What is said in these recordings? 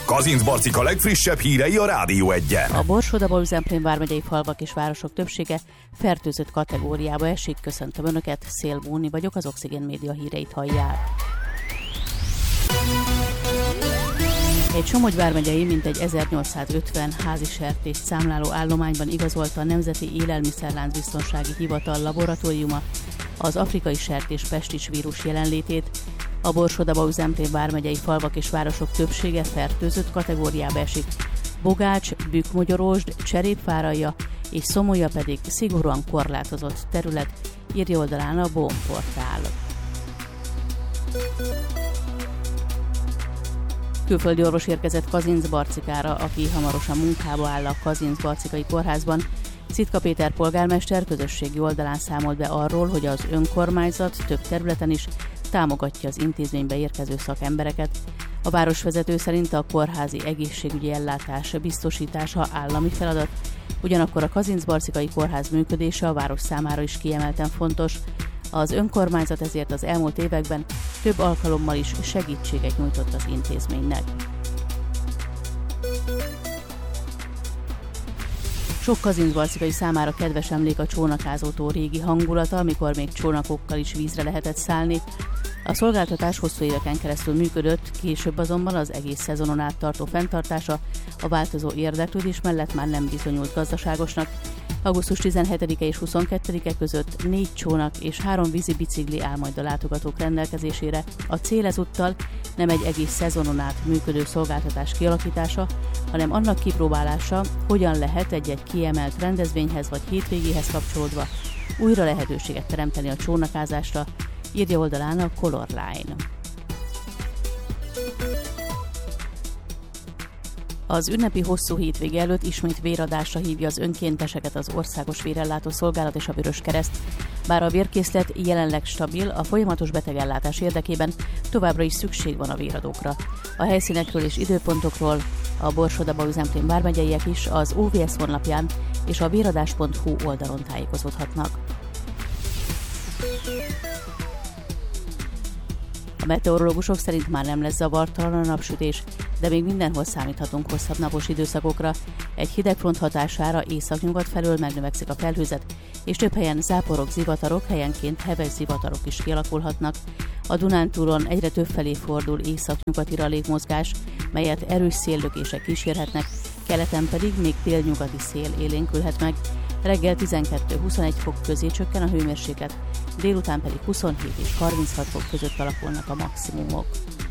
Kazincbarcika legfrissebb hírei a Rádió Egyen. A Borsod-Abaúj-Zemplén vármegyei falvak és városok többsége fertőzött kategóriába esik. Köszöntöm Önöket, Szél Bóni vagyok, az Oxigén Média híreit hallják. Egy Somogy vármegyei mintegy 1850 házi sertést számláló állományban igazolta a Nemzeti Élelmiszerláncbiztonsági Hivatal laboratóriuma az afrikai sertés-pestis vírus jelenlétét. A Borsod-Abaúj-Zemplén vármegyei falvak és városok többsége fertőzött kategóriába esik. Bogács, Bükkmogyorosd, Cserépváralja és Szomolya pedig szigorúan korlátozott terület, írja oldalán a BOM portál. Külföldi orvos érkezett Kazincbarcikára, aki hamarosan munkába áll a Kazincbarcikai kórházban. Szitka Péter polgármester közösségi oldalán számolt be arról, hogy az önkormányzat több területen is támogatja az intézménybe érkező szakembereket. A városvezető szerint a kórházi egészségügyi ellátás biztosítása állami feladat, ugyanakkor a Kazincbarcikai kórház működése a város számára is kiemelten fontos. Az önkormányzat ezért az elmúlt években több alkalommal is segítséget nyújtott az intézménynek. Sok kazincbarcikai számára kedves emlék a csónakázótó régi hangulata, amikor még csónakokkal is vízre lehetett szállni. A szolgáltatás hosszú éveken keresztül működött, később azonban az egész szezonon át tartó fenntartása a változó érdeklődés mellett már nem bizonyult gazdaságosnak. Augusztus 17-e és 22-e között 4 csónak és 3 vízi bicikli áll majd a látogatók rendelkezésére. A cél ezúttal nem egy egész szezonon át működő szolgáltatás kialakítása, hanem annak kipróbálása, hogyan lehet egy-egy kiemelt rendezvényhez vagy hétvégéhez kapcsolódva újra lehetőséget teremteni a csónakázásra, írja oldalán a Color Line. Az ünnepi hosszú hétvége előtt ismét véradásra hívja az önkénteseket az Országos Vérellátó Szolgálat és a Vöröskereszt. Bár a vérkészlet jelenleg stabil, a folyamatos betegellátás érdekében továbbra is szükség van a véradókra. A helyszínekről és időpontokról a Borsod-Abaúj-Zemplén vármegyeiek is az OVS honlapján és a véradás.hu oldalon tájékozódhatnak. A meteorológusok szerint már nem lesz zavartalan a napsütés, de még mindenhol számíthatunk hosszabb napos időszakokra. Egy hidegfront hatására északnyugat felől megnövekszik a felhőzet, és több helyen záporok, zivatarok, helyenként heves zivatarok is kialakulhatnak. A Dunántúlon egyre több felé fordul északnyugatira légmozgás, melyet erős széllökések kísérhetnek, keleten pedig még délnyugati szél élénkülhet meg. Reggel 12-21 fok közé csökken a hőmérséklet, délután pedig 27 és 36 fok között alakulnak a maximumok.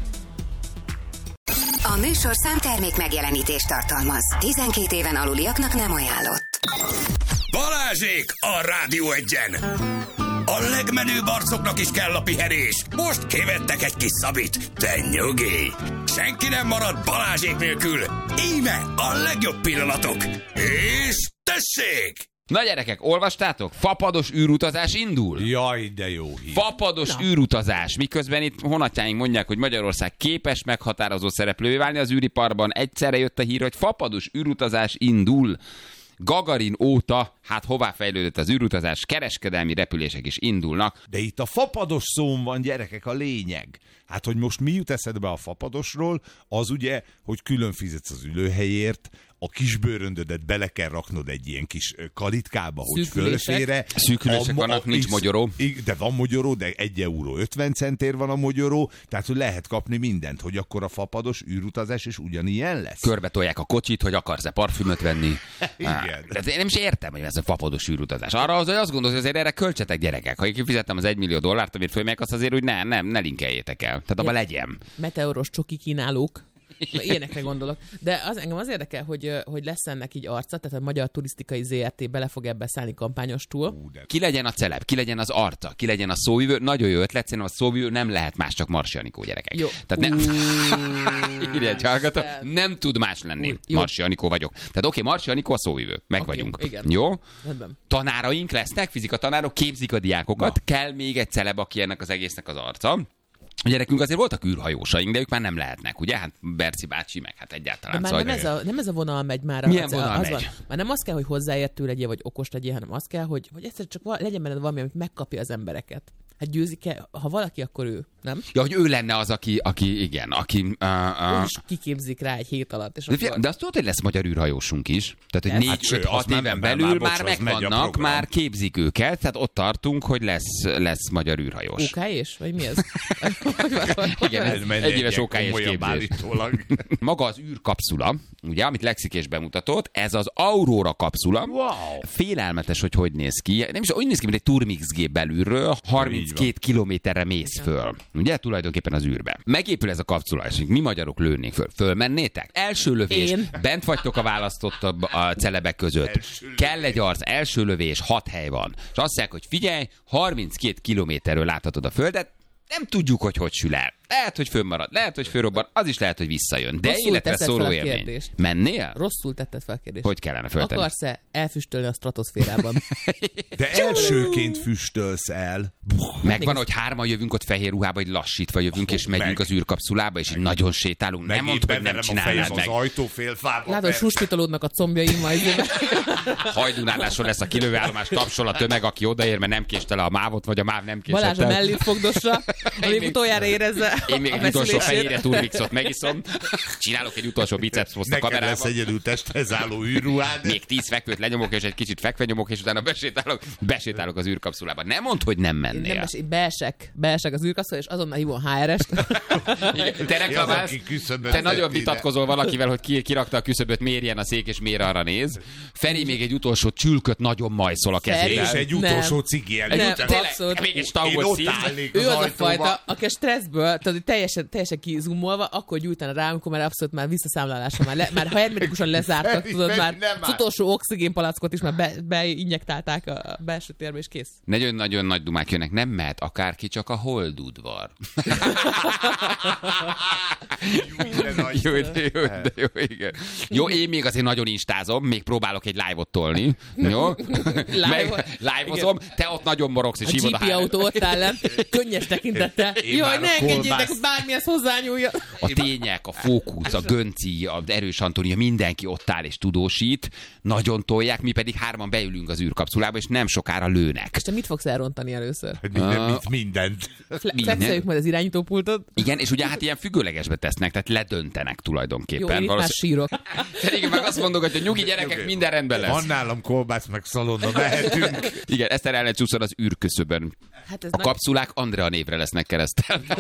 A műsorszám termék megjelenítést tartalmaz. 12 éven aluliaknak nem ajánlott. Balázsék a Rádió Egyen! A legmenőbb arcoknak is kell a pihenés. Most kivettek egy kis szabit. Te nyugi! Senki nem marad Balázsék nélkül. Íme a legjobb pillanatok. És tessék! Na gyerekek, olvastátok? Fapados űrutazás indul? Jaj, de jó hír. Fapados űrutazás. Miközben itt honatjáink mondják, hogy Magyarország képes meghatározó szereplővé válni az űriparban, egyszerre jött a hír, hogy fapados űrutazás indul. Gagarin óta, hát hová fejlődött az űrutazás, kereskedelmi repülések is indulnak. De itt a fapados szón van, gyerekek, a lényeg. Hát, hogy most mi jut eszedbe a fapadosról, az ugye, hogy külön fizetsz az ülőhelyért, a kisbőröndödet bele kell raknod egy ilyen kis kalitkába, hogy fölfére. Szűkülések vannak, nincs mogyoró. De van mogyoró, de 1,50 € van a mogyoró, tehát hogy lehet kapni mindent, hogy akkor a fapados űrutazás is ugyanilyen lesz. Körbe tolják a kocsit, hogy akarsz-e parfümöt venni. Igen. De én nem is értem, hogy ez a fapados űrutazás. Arra az, hogy azt gondolod, hogy azért erre költsetek, gyerekek. Ha én fizettem az $1 millió, amit fölmegyek, azt azért úgy ne linkeljétek el. Tehát abban legyen. Meteoros csoki kínálók. Ilyenekre gondolok. De engem az érdekel, hogy lesz ennek így arca, tehát a Magyar Turisztikai ZRT bele fog ebbe szállni kampányostól. Ki legyen a celeb, ki legyen az arca, ki legyen a szóvivő. Nagyon jó ötlet, szerintem a szóvivő nem lehet más, csak Marsi Anikó, gyerekek. Jó. Tehát írja egy hallgató, nem tud más lenni. Marsi Anikó vagyok. Tehát oké, Marsi Anikó a szóvivő. Meg vagyunk. Igen. Jó? Rendben. Tanáraink lesznek, fizikatanárok, képzik a diákokat. Kell még egy celeb, aki ennek az egésznek az arca. Ugye nekünk azért voltak űrhajósaink, de ők már nem lehetnek, ugye? Hát Berci bácsi, meg hát egyáltalán. De már nem ez a vonal megy már. Milyen vonal megy? Már nem az kell, hogy hozzáértő legyél, vagy okos legyél, hanem az kell, hogy egyszer csak legyen benned valami, amit megkapja az embereket. Hát Győzike, ha valaki, akkor ő, nem? Ja, hogy ő lenne az, aki Ő is kiképzik rá egy hét alatt. És de azt tudod, hogy lesz magyar űrhajósunk is. Tehát, hogy 4-5-6 éven belül már megvannak, már képzik őket, tehát ott tartunk, hogy lesz magyar űrhajós. OK-és? Vagy mi ez? Igen, egy éves OK-és képzés. Maga az űrkapszula, ugye, amit Lexikés bemutatott, ez az Aurora kapszula. Wow. Félelmetes, hogy néz ki. Nem is úgy néz ki, mint egy Turmix gép belülről, 32 kilométerre mész föl. Ugye, tulajdonképpen az űrbe. Megépül ez a kapszula, és mi magyarok lőnénk föl. Fölmennétek? Első lövés. Bent vagytok a választottabb a celebek között. Kell egy arc, első lövés, 6 hely van. És azt mondják, hogy figyelj, 32 kilométerről láthatod a földet, nem tudjuk, hogy sül el. Lehet, hogy fönnmarad, lehet, hogy fölrobban, az is lehet, hogy visszajön. De rosszul életre szóló élmény. Mennél? Rosszul tetted fel a kérdést. Hogy kellene föltenni? Akarsz-e elfüstölni a stratoszférában? De elsőként füstölsz el. Megvan, hogy hárman jövünk ott fehér ruhába, hogy lassítva jövünk, és megyünk az űrkapszulába, és így nagyon sétálunk. Nem mondd, hogy nem csinálnád meg. Az ajtófélfába. Látod, hogy suspitolódnak a combjaim majd. Hajdunálláson lesz a kilövőállomás, tapsol a tömeg, aki odaér, mert nem késte le a mávot, vagy a máv nem késte. Balázs a mellét fogdosra, még utoljára érezze. Én még egy utolsó fejére Turmixot megiszom. Csinálok egy utolsó bicepsposzt a kamerában. Neked lesz egyedül testhez álló űrruhád. Még 10 fekvőt lenyomok, és egy kicsit fekve nyomok, és utána besétálok az űrkapszulába. Nem mondd, hogy nem mennél. Beesek az űrkapszula, és azonnal hívom HR-est. Te reklamálsz, te nagyon vitatkozol valakivel, hogy kirakta a küszöböt, mérjen a szék, és mér arra néz. Feri még egy utolsó csülköt nagyon majszol a kezével. És egy utolsó cigi előtt. Abszolút. Még egy stangot szív. Ő az a fajta, aki a stresszből, tehát teljesen kizumolva, akkor gyújtana rá, amikor már abszolút már visszaszámlálásra már ha hermetikusan lezártak, tudod, már az utolsó oxigénpalackot is már beinjektálták a belső térbe, és kész. Nagyon-nagyon nagy dumák jönnek, nem mehet akárki, csak a holdudvar. Jó, igen. Jó, én még azért nagyon instázom, még próbálok egy live-ot tolni. Jó? Live-ozom, te ott nagyon morogsz, és hívod a GP autó ott ellen, könnyes tekintettel. Jaj, ne engedjétek, bármihez hozzányúlja. A tények, a fókusz, a Gönci, a Erős Antónia, mindenki ott áll és tudósít, nagyon tolják, mi pedig hárman beülünk az űrkapszulába, és nem sokára lőnek. És te mit fogsz elrontani először? Mindent. Flexeljük majd az irányítópultot. Igen, és ugye hát ilyen függőlegesbe tesznek, tehát ledöntenek tulajdonképpen. Jó, én itt már sírok. Pedig meg azt mondok, hogy a nyugi gyerekek, minden rendben lesz. Van nálam kolbász, meg szalonna, mehetünk. Igen, Eszter ellen csúszol az űrküszöbön. Hát a kapszulák Andrea névre lesznek keresztelve.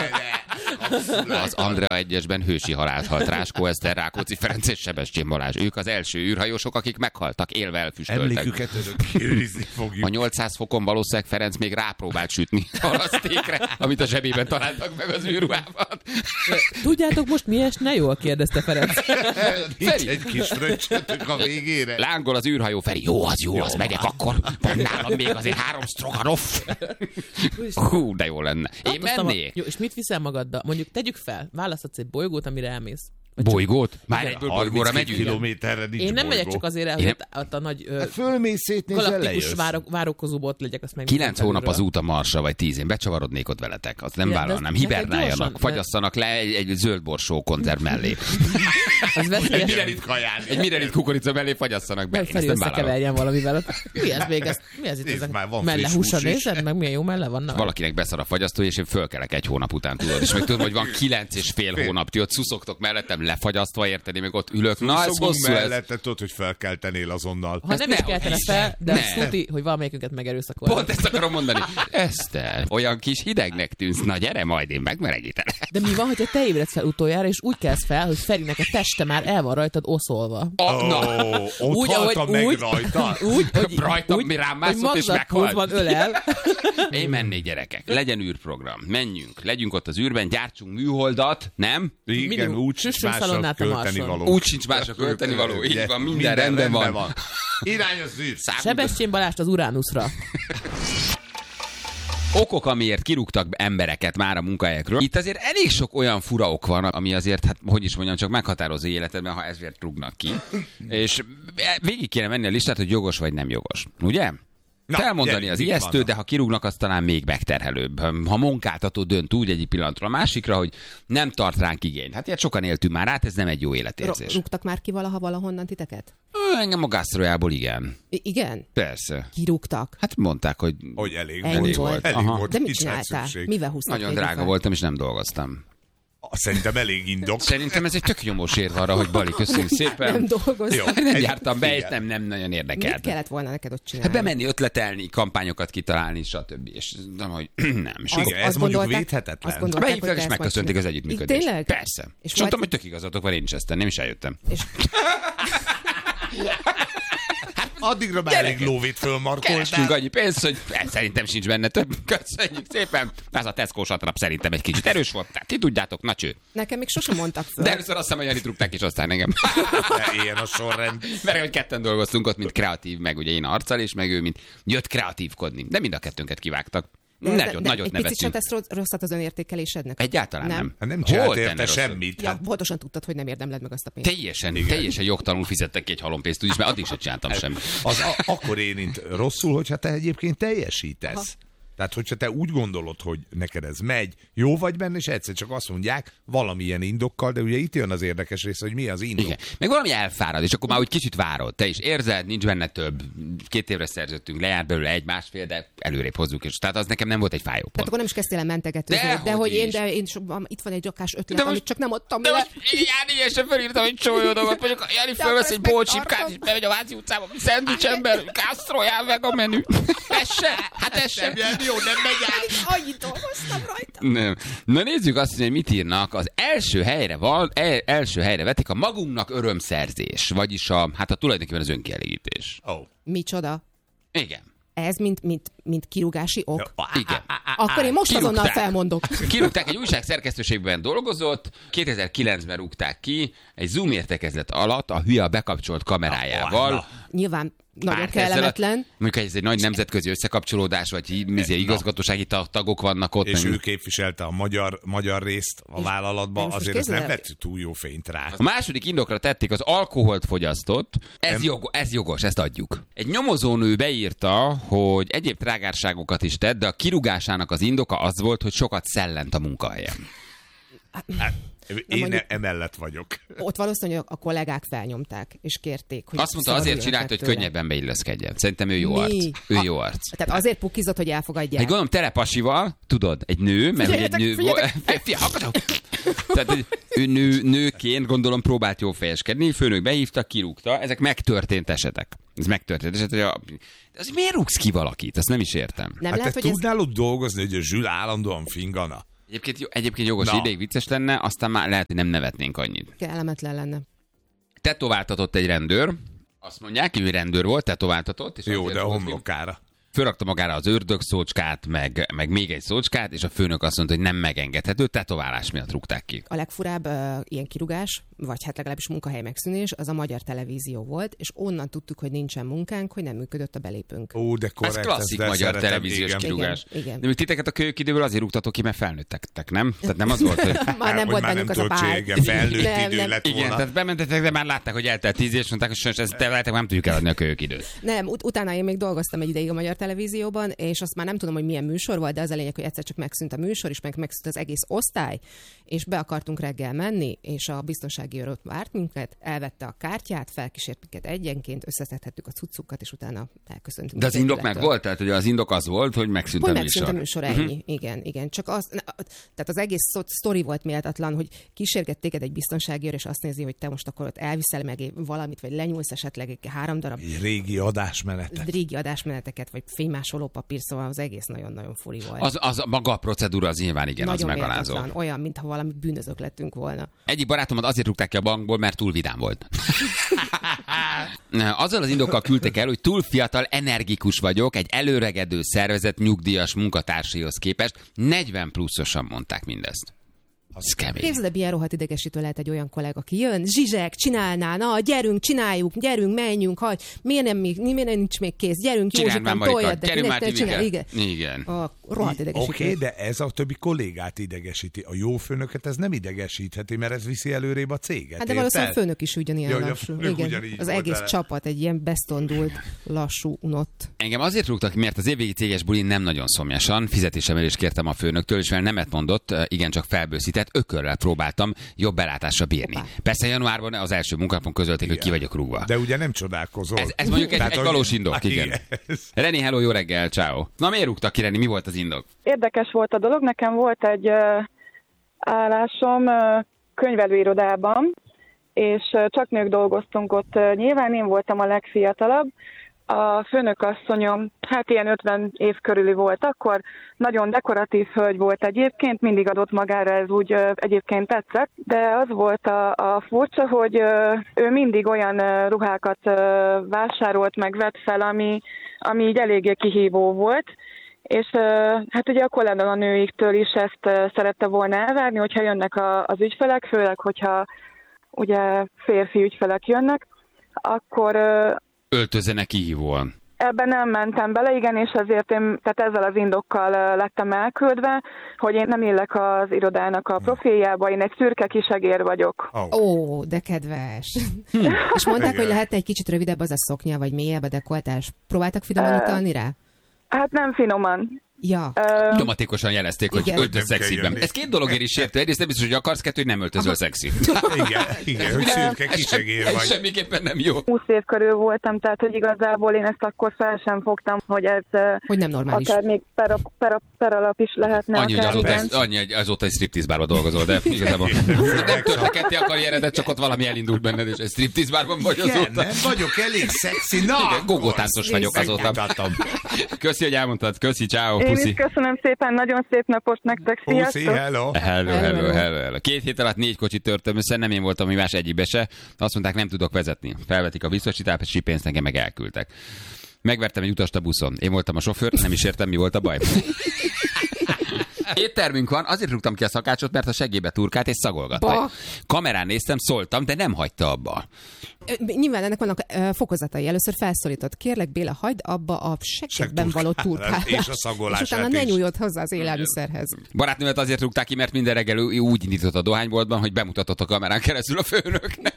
Az Andrea 1-esben hősi halált halt Ráskó Eszter, Rákóczi Ferenc és Sebestyén Balázs. Ők az első űrhajósok, akik meghaltak, élve elfüstöltek. Emléküket örökké őrizni fogjuk. A 800 fokon valószínűleg Ferenc még rápróbált sütni a halasztékre, amit a zsebében találtak meg az űrruhában. Tudjátok most mi esne jól? Kérdezte Ferenc. Nincs egy kis fröccsötök a végére. Lángol az űrhajó, Feri. Jó, az megyek akkor. Van nálam még azért 3 stroganoff. Hú, de jó lenne. Én mennék. Jó, és mit viszel magaddal? Mondjuk tegyük fel, választhatsz egy bolygót, amire elmész. Bolygót? Már egyből bolygóra megyünk? Kilométerre nincs én nem bolygó. megyek csak azért, hogy ott a nagy fölmész szétnézel, galaktikus várokozóba ott legyek. Azt meg 9 hónap az út a Marsra, vagy 10. Én becsavarodnék ott veletek. Azt nem vállalnám. Hibernáljanak. Fagyasszanak le egy zöld borsó konzerv mellé. Egy mirelit kukorica mellé fagyasszanak be. Feri összekeverjen valamivel. Mi ez még? Mi ez itt? Ezek melle húsa, nézed meg milyen jó melle vannak? Valakinek beszar a fagyasztó, és én fölkelek 1 hónap után, tudod. És meg tudom, hogy van 9,5 hónap, ti ott szuszogtok mellettem lefagyasztva, érted, én még ott ülök. Na, ez hosszú ez. Tudod, hogy felkeltenél azonnal. Ha nem is keltene fel, de azt tudti, hogy valamelyikünket megerőszakolnak. Pont ezt akarom mondani. Eszter, olyan kis hidegnek tűnsz. Na gyere, majd én megmelegítelek. De mi van, hogyha te ébredsz fel utoljára, és úgy kelsz fel, hogy Ferinek a teste már el van rajtad oszolva. Ott haltam meg rajta. Rajtam, mi rám mászott, és meghalt. Van ölel. Én mennék, gyerekek. Legyen űrprogram. Menjünk. Legyünk ott az űrben, gyártsunk műholdat, nem? Igen, úgy sincs másra költeni való. Úgy sincs másra költeni való. Így van, minden rendben van. Irány az űr. Sebestyén Balást az Uránuszra. Okok, amiért kirúgtak embereket már a munkahelyekről. Itt azért elég sok olyan fura ok van, ami azért, hát hogy is mondjam, csak meghatározó életedben, ha ezért rúgnak ki. És végig kéne menni a listát, hogy jogos vagy nem jogos. Ugye? Felmondani az ijesztő, de ha kirúgnak, az talán még megterhelőbb. Ha munkáltató dönt úgy egyik pillanatról a másikra, hogy nem tart ránk igényt. Hát ilyet sokan éltünk már át, ez nem egy jó életérzés. Rúgtak már ki valaha valahonnan titeket? Engem a gasztrojából igen. Igen? Persze. Kirúgtak. Hát mondták, hogy elég Ennyi volt. volt. Elég volt. De mit Nincs csináltál? szükség. Mivel húztak? nagyon drága voltam, és nem dolgoztam. Szerintem elég indok. Szerintem ez egy tök nyomós érv arra, hogy Bali, köszönjük szépen. Nem dolgoztam. Nem jártam be, és nem nagyon Mit érdekelt. kellett volna neked ott csinálni? Hát bemenni, ötletelni, kampányokat kitalálni, stb. És nem, hogy nem. És Igen, ez mondjuk védhetetlen. Behívtak, és megköszönték az együttműködést. Tényleg? Persze. És mondtam, hogy tök igazatok van, én is ezt nem is eljöttem. És Addigra már elég lóvét fölmarkoltál. Kerestünk annyi pénzt, hogy szerintem sincs benne több. Köszönjük szépen. Ez a Tesco satrap szerintem egy kicsit erős volt. Tehát ti tudjátok, na cső. nekem még sosem mondtak föl. De először azt hiszem, hogy Janit rúgták, és aztán engem. De ilyen a sorrend. Mert hogy ketten dolgoztunk ott, mint kreatív, meg ugye én arccal, és meg ő, mint jött kreatívkodni. De mind a kettőnket kivágtak. Nagyot egy picit sem nevettünk. tesz rosszat az önértékelésednek? Egyáltalán nem. Hát nem Hol csinált tenne érte rosszat? semmit. Ja, Hát pontosan tudtad, hogy nem érdemled meg azt a pénzt. Teljesen jogtalanul fizettek ki egy halompénzt, úgyis, mert addig sem csináltam semmit. az akkor érint rosszul, hogyha te egyébként teljesítesz. Tehát, hogyha te úgy gondolod, hogy neked ez megy, jó vagy benne, és egyszer csak azt mondják valamilyen indokkal, de ugye itt jön az érdekes része, hogy mi az indok. Igen. Meg valami elfárad, és akkor már úgy kicsit várod. Te is érzed, nincs benne több. 2 évre szerződtünk, lejárt belőle 1-1,5, de előrébb hozzuk. És tehát az nekem nem volt egy fájó Tehát pont. akkor nem is kezdtél el mentegetőzni. Dehogy De hogy is. én itt van egy rakás ötlet, De most- amit csak nem adtam De le. most Jáni, én sem felírtam egy csomó jó dolgot, mondjuk Jáni fölvesz egy bócsipkát, és bemegy a Váci utcába, szendvics ember, kásztrojál meg a menü. Ez se, hát ez sem. Jó, nem megy át. Annyit dolgoztam rajta. Nem. Na nézzük azt, hogy mit írnak. Az első helyre van, első helyre vetik a magunknak örömszerzés, vagyis hát a tulajdonképpen az önkielégítés. Oh. Micsoda? Igen. Ez mint kirúgási ok? Igen. Akkor én most azonnal Kirúgták. felmondok. Kirúgták, egy újság szerkesztőségben dolgozott, 2009-ben rúgták ki, egy Zoom értekezlet alatt a hülye bekapcsolt kamerájával. Nyilván nagyon Párt ezzel kellemetlen. Mondjuk, ez egy nagy nemzetközi összekapcsolódás, vagy igazgatósági tagok vannak ott. És meg- ő képviselte a magyar részt a vállalatban, most azért ez nem képzeld el- vett túl jó fényt rá. A második indokra tették az alkoholt fogyasztott. Ez jogos, ezt adjuk. Egy nyomozónő beírta, hogy egyéb trágárságokat is tett, de a kirúgásának az indoka az volt, hogy sokat szellent a munkahelyen. Én mondjuk- emellett vagyok. Ott valószínűleg a kollégák felnyomták, és kérték, hogy Azt mondta, azért szabaduljon csinálta, hogy tőle. könnyebben beilleszkedjen. Szerintem ő jó Mi? arc. Ő jó arc. Tehát azért pukizott, hogy elfogadják. Egy gondolom telepasival, tudod, egy nő, mert hogy egy nő... Tehát egy nőként gondolom próbált jó fejeskedni, főnök behívta, kirúgta, ezek megtörtént esetek. Ez megtörtént eset, hogy de azért miért rúgsz ki valakit? Ezt nem is értem. Nem Hát lehet, te hogy ez... tudnál ott dolgozni, hogy a Zsül állandóan fingana? Egyébként jogos, Na. ideig vicces lenne, aztán már lehet, hogy nem nevetnénk annyit. kellemetlen lenne. Tetováltatott egy rendőr, azt mondják, hogy rendőr volt, tetováltatott. És Jó, azért de a volt, hogy homlokára. fölrakta magára az ördög szócskát, meg még egy szócskát, és a főnök azt mondta, hogy nem megengedhető, tetoválás miatt rúgták ki. A legfurább ilyen kirúgás, vagy hát legalábbis munkahely megszűnés, az a Magyar Televízió volt, és onnan tudtuk, hogy nincsen munkánk, hogy nem működött a belépőnk. Ó, de Ez korrekt. klasszik de magyar szeretem, televíziós igen. kirúgás. Igen. De még titeket a kölyökidőből azért rúgtatok ki, mert felnőttek, nem? Tehát nem az volt, hogy... Már nem Hogy volt már bennünk az a tudod, pár. igen, felnőtt Nem, idő nem. lett Igen, volna. tehát bementetek, de már látták, hogy eltelt 10 év, és mondták, hogy sajnos ezt te veletek nem tudjuk eladni a kölyökidőt. Nem, utána én még dolgoztam egy ideig a Magyar Televízióban, és azt már nem tudom, hogy milyen műsor volt, de az a lényeg, hogy egyszer csak megszűnt a műsor, és megszűnt az egész osztály, és be akartunk reggel menni, és a biztonsági őr ott várt minket, elvette a kártyát, felkísért minket egyenként, összeszedhettük a cuccukat, és utána elköszöntünk. De az indok meg volt? Tehát, hogy az indok az volt, hogy megszűnt Hogy a megszűnt a műsor. műsor, ennyi. Igen. Csak az, tehát az egész sztori volt méltatlan, hogy kísérget téged egy biztonsági őr, és azt nézi, hogy te most akkor ott elviszel meg valamit, vagy lenyúlsz esetleg egy 3 darab Egy régi adásmenetet. régi adásmeneteket, vagy fénymásoló papír, szóval az egész nagyon-nagyon furi volt. Az maga a procedúra, az nyilván igen, nagyon az megalázó. méltatlan, olyan, mintha valami bűnözők lettünk volna. Egyik barátomat azért rúgták ki a bankból, mert túl vidám volt. Azzal az indokkal küldtek el, hogy túl fiatal, energikus vagyok, egy előregedő szervezet nyugdíjas munkatársaihoz képest. 40 pluszosan mondták mindezt. Ez kemény. Képzeld, milyen rohadt idegesítő lehet egy olyan kollega, aki jön, zsizsek, csinálná, na, gyerünk, csináljuk, gyerünk, menjünk, hagy, miért nincs még kész, gyerünk, Csináld már, Józsikám, Marika, toljad, de gyerünk már, csinál, Tivike. igen. Igen. Rohadt idegesítő. Oké, de ez a többi kollégát idegesíti. A jó főnöket ez nem idegesítheti, mert ez viszi előrébb a céget. Hát de valószínűleg a érted? főnök is ugyanilyen Jaj, a lassú. főnök Igen, ugyanígy az volt egész vele. csapat egy ilyen bestondult, lassú, unott. Engem azért rúgtak, mert az évvégi céges bulin nem nagyon szomjasan, fizetésemelést kértem a főnöktől, és mivel nemet mondott, igencsak felbőszített. mert ökörrel próbáltam jobb belátásra bírni. Persze januárban az első munkánapon közölték, hogy ki vagyok rúgva. De ugye nem csodálkozol. Ez mondjuk egy valós indok, igen. Reni, hello, jó reggel, ciao. Na miért rúgtak ki, Reni? Mi volt az indok? Érdekes volt a dolog. Nekem volt egy állásom könyvelőirodában, és csak nők dolgoztunk ott. Nyilván én voltam a legfiatalabb. A főnökasszonyom, hát ilyen 50 év körüli volt akkor, nagyon dekoratív hölgy volt egyébként, mindig adott magára, ez úgy egyébként tetszett, de az volt a furcsa, hogy ő mindig olyan ruhákat vásárolt, meg vett fel, ami így eléggé kihívó volt, és hát ugye a kolléganőiktől is ezt szerette volna elvárni, hogyha jönnek az ügyfelek, főleg, hogyha ugye férfi ügyfelek jönnek, akkor... Öltözzenek kihívóan. Ebben nem mentem bele, igen, és ezért én tehát ezzel az indokkal lettem elküldve, hogy én nem illek az irodának a profiljába, én egy szürke kisegér vagyok. Ó, de kedves. És mondták, hogy lehetne egy kicsit rövidebb az a szoknya, vagy mélyebb a dekoltás. Próbáltak finoman utalni rá? Hát nem finoman. Ja. Automatikusan jelezték, hogy öltöz szexiben. Ez két dologért is értő. Egyrészt nem biztos, hogy akarsz, kettő, hogy nem öltözöl szexi. Igen, hogy szürke kisegér vagy. Semmiképpen nem jó. 20 év körül voltam, tehát hogy igazából én ezt akkor fel sem fogtam, hogy ez hogy nem normális. Akár még per alap is lehetne. Annyi, azóta egy striptease bárban dolgozol, de igazából nem törte ketté a karrieredet, csak ott valami elindult benned, és egy striptease bárban vagy azóta. Nem vagyok elég szexi, na! Gogótáncos vagyok azóta. Köszi, hogy elmondtad. Köszi, ciao. Én is köszönöm szépen, nagyon szép napot nektek, sziasztok! Puszi, hello! Hello. 2 hét alatt 4 kocsit törtem össze, nem én voltam hibás egyikbe se. Azt mondták, nem tudok vezetni. Felvetik a biztosítási pénzt, engem meg elküldtek. Megvertem egy utast a buszon. Én voltam a sofőr, nem is értem, mi volt a baj. Éttermünk van, azért rúgtam ki a szakácsot, mert a segébe turkált és szagolgatta. Kamerán néztem, szóltam, de nem hagyta abba. Nyilván ennek vannak fokozatai. Először felszólított. Kérlek, Béla, hagyd abba a segben való turkálást. És a szagolását és utána ne nyújjod hozzá az élelmiszerhez. Barátnőmet azért rúgták ki, mert minden reggel úgy indított a dohányboltban, hogy bemutatott a kamerán keresztül a főnöknek.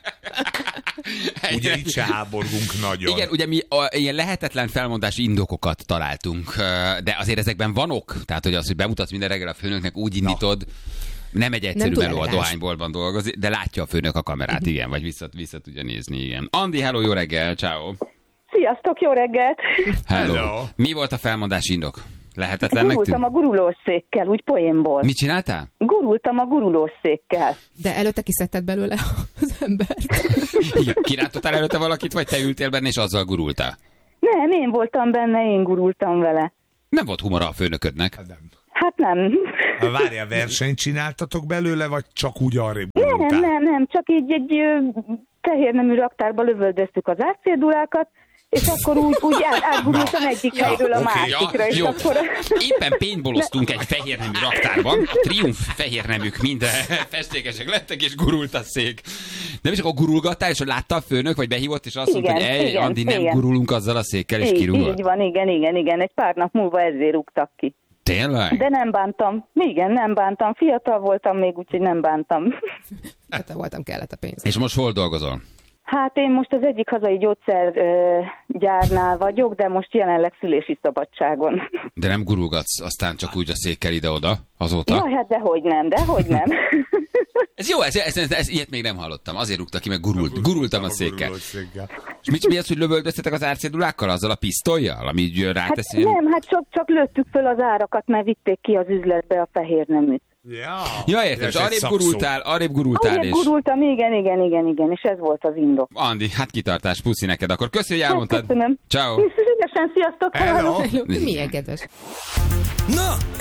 Ugye itt se háborgunk nagyon. Igen, ugye mi ilyen lehetetlen felmondási indokokat találtunk, de azért ezekben van ok. Tehát, hogy az, hogy bemutatsz minden reggel a főnöknek, úgy indítod, nem egy egyszerű meló a dohányboltban dolgozik, de látja a főnök a kamerát, igen, vagy vissza tudja nézni, igen. Andi, hello, jó reggel, ciao. Sziasztok, jó reggelt! Hello. Mi volt a felmondási indok? Lehetetlennek tűnt? Gurultam a gurulószékkel, úgy poénból. Mit csináltál? Gurultam a gurulószékkel. De előtte kiszedted belőle az embert. Igen, kirántottál előtte valakit, vagy te ültél benne, és azzal gurultál? Nem, én voltam benne, én gurultam vele. Nem volt humora a főnöködnek? Hát nem. Várjál, versenyt csináltatok belőle, vagy csak úgy arrébb gurultál? Nem, csak így egy fehérnemű raktárba lövöldöztük az árcédulákat, és akkor úgy átgurultam egyik helyről a másikra. És akkor... Éppen paintballoztunk egy fehérnemű raktárban, triumf fehérneműk minden festékesek lettek, és gurult a szék. Nem is akkor gurulgattál, és látta a főnök, vagy behívott, és azt mondta, hogy Andi, nem gurulunk azzal a székkel, és kirúgott. Így van, igen. Egy pár nap múlva ezért rúgtak ki. Tényleg? De nem bántam. Igen, nem bántam. Fiatal voltam még, úgyhogy nem bántam. Fiatal voltam, kellett a pénz. És most hol dolgozol? Hát én most az egyik hazai gyógyszergyárnál vagyok, de most jelenleg szülési szabadságon. De nem gurulgatsz aztán csak úgy a székkel ide-oda azóta? Jaj, hát dehogy nem. Ez jó, ez ilyet még nem hallottam. Azért rúgta ki, meg gurultam a székkel. És mi az, hogy lövöldöztetek az árcédulákkal, azzal a pisztollyal, ami ráteszi? Hát nem, csak lőttük föl az árakat, mert vitték ki az üzletbe a fehérneműt. Ja, értem, és arrébb gurultál. Arrébb gurultam, igen, és ez volt az indok. Andi, hát kitartás, puszi neked, akkor köszi, hogy elmondtad. Köszönöm. Ciao. Szívesen, sziasztok. Hello. Milyen kedves. Na,